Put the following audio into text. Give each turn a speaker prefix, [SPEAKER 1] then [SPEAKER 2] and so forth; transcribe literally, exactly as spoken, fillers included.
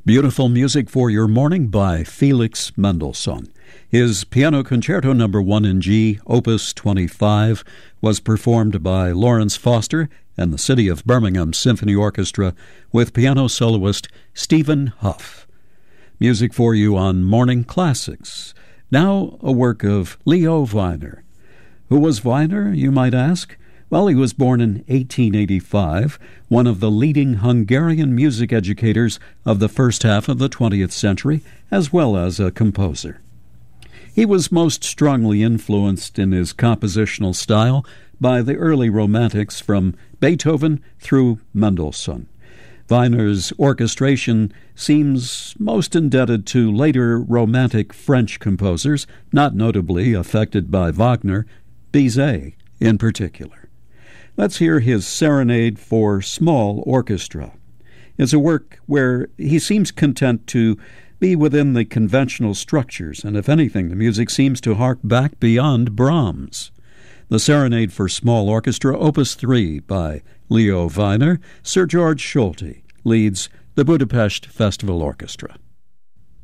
[SPEAKER 1] Beautiful music for your morning by Felix Mendelssohn. His Piano Concerto Number one in G, Opus twenty-five, was performed by Lawrence Foster and the City of Birmingham Symphony Orchestra with piano soloist Stephen Huff. Music for you on Morning Classics. Now a work of Leo Weiner. Who was Weiner, you might ask? Well, he was born in eighteen eighty-five, one of the leading Hungarian music educators of the first half of the twentieth century, as well as a composer. He was most strongly influenced in his compositional style by the early Romantics from Beethoven through Mendelssohn. Weiner's orchestration seems most indebted to later Romantic French composers, not notably affected by Wagner, Bizet in particular. Let's hear his Serenade for Small Orchestra. It's a work where he seems content to be within the conventional structures, and if anything, the music seems to hark back beyond Brahms. The Serenade for Small Orchestra, Opus three by Leo Weiner. Sir George Solti leads the Budapest Festival Orchestra.